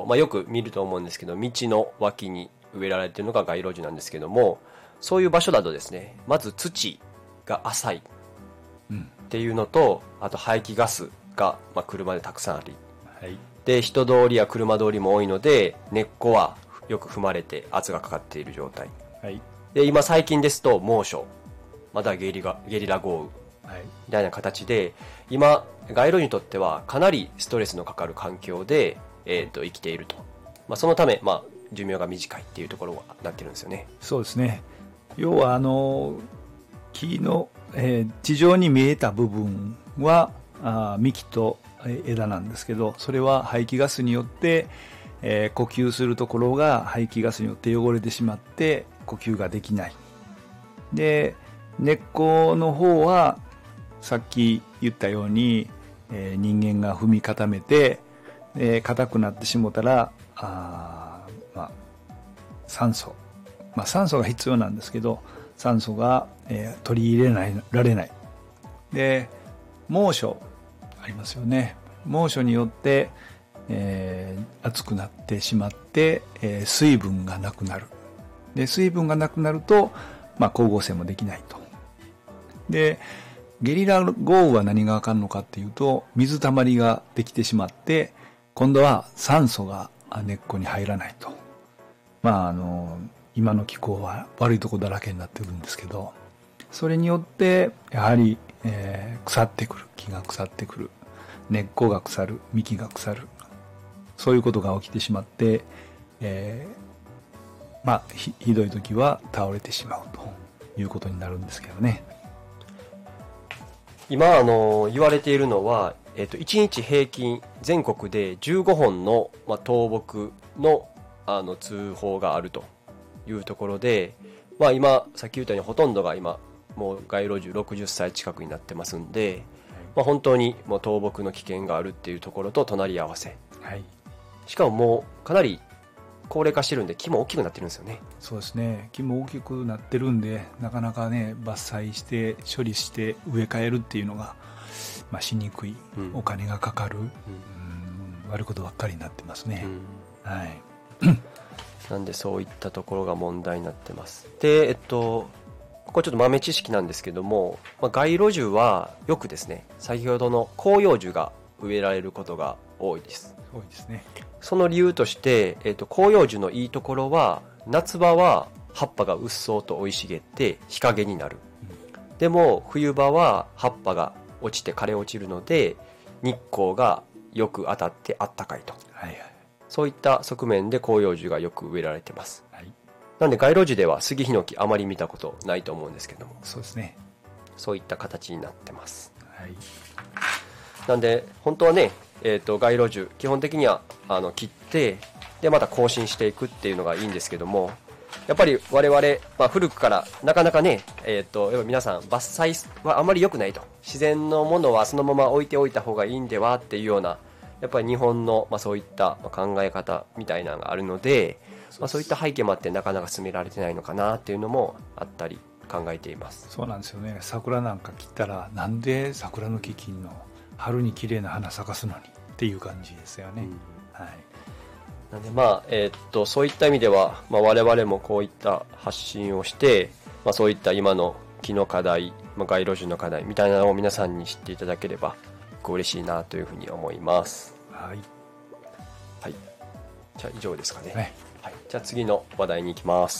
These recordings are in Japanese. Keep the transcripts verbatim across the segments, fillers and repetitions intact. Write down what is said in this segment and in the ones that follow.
まあ、よく見ると思うんですけど、道の脇に植えられているのが街路樹なんですけども、そういう場所だとですね、まず土が浅いっていうのと、あと排気ガスが、まあ、車でたくさんあり、はい、で人通りや車通りも多いので、根っこはよく踏まれて圧がかかっている状態、はい、で今最近ですと猛暑、またはゲリラ、ゲリラ豪雨、はい、みたいな形で、今街路樹にとってはかなりストレスのかかる環境で、えー、と生きていると、まあ、そのため、まあ、寿命が短いっていうところがなってるんですよね。 そうですね。要はあの木の、えー、地上に見えた部分はあ幹と枝なんですけど、それは排気ガスによって、えー、呼吸するところが排気ガスによって汚れてしまって呼吸ができない。で、根っこの方はさっき言ったように、えー、人間が踏み固めて、えー、硬くなってしもたら、あ、まあ、酸素、まあ、酸素が必要なんですけど、酸素が、えー、取り入れないられない。で、猛暑ありますよね。猛暑によって、えー、熱くなってしまって、えー、水分がなくなる。で、水分がなくなると、まあ、光合成もできないと。で、ゲリラ豪雨は何があかんのかっていうと、水たまりができてしまって、今度は酸素が根っこに入らないと。まあ、あの、今の気候は悪いとこだらけになってくるんですけど、それによって、やはり、えー、腐ってくる。木が腐ってくる。根っこが腐る。幹が腐る。そういうことが起きてしまって、えー、まあひ、ひどい時は倒れてしまうということになるんですけどね。 今、あの、言われているのは、えっと、いちにち平均全国でじゅうごほんの、まあ、倒木の、あの通報があるというところで、まあ、今さっき言ったようにほとんどが今もう街路樹ろくじゅっさい近くになってますんで、はい、まあ、本当にもう倒木の危険があるっていうところと隣り合わせ、はい、しかももうかなり高齢化してるんで木も大きくなってるんですよね。 そうですね。木も大きくなってるんで、なかなかね伐採して処理して植え替えるっていうのが、まあ、しにくい、うん、お金がかかる、うん、悪いことばっかりになってますね、うん、はい。 なんでそういったところが問題になってます。で、えっとここちょっと豆知識なんですけども、まあ、街路樹はよくですね、先ほどの広葉樹が植えられることが多いです。 多いですね。 その理由として、えっと、広葉樹のいいところは、夏場は葉っぱがうっそうと生い茂って日陰になる、うん、でも冬場は葉っぱが落ちて枯れ落ちるので日光がよく当たってあったかいと、はいはい、そういった側面で広葉樹がよく植えられてます、はい、なんで街路樹では杉ヒノキあまり見たことないと思うんですけども、 そうですね、 そういった形になってます、 はい、 なんで本当はね、えーと、街路樹基本的にはあの切ってでまた更新していくっていうのがいいんですけども、やっぱり我々、まあ、古くからなかなかね、えーと、やっぱ皆さん伐採はあまり良くないと、自然のものはそのまま置いておいた方がいいんではっていうような、やっぱり日本の、まあ、そういった考え方みたいなのがあるので、まあ、そういった背景もあってなかなか進められてないのかなっていうのもあったり考えています。 そうなんですよね。桜なんか切ったらなんで桜の木切んの、春に綺麗な花咲かすのにっていう感じですよね、うん、はい。 なんでまあえー、っとそういった意味では、まあ、我々もこういった発信をして、まあ、そういった今の木の課題、まあ、街路樹の課題みたいなのを皆さんに知っていただければ嬉しいなというふうに思います。 はい、 はい、じゃあ以上ですかね、 はいはい、じゃあ次の話題に行きます。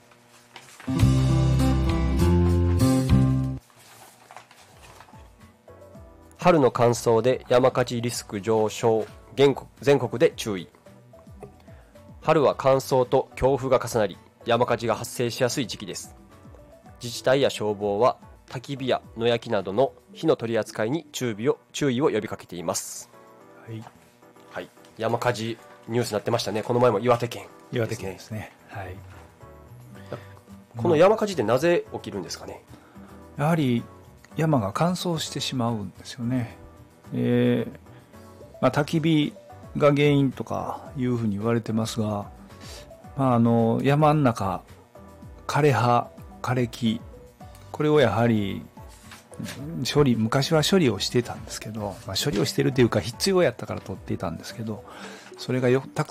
春の乾燥で山火事リスク上昇、全国、全国で注意。春は乾燥と強風が重なり山火事が発生しやすい時期です。自治体や消防は焚き火や野焼きなどの火の取り扱いに注意を、注意を呼びかけています。 はい、 はい、山火事ニュースになってましたね。この前も岩手県、ね、 岩手県ですね、はい。 この山火事ってなぜ起きるんですかね。 やはり山が乾燥してしまうんですよね、えーまあ、焚き火が原因とかいうふうに言われてますが、まあ、あの山の中枯れ葉枯れ木、これをやはり処理、昔は処理をしてたんですけど、まあ、処理をしてるというか必要やったから取っていたんですけど、それがよたく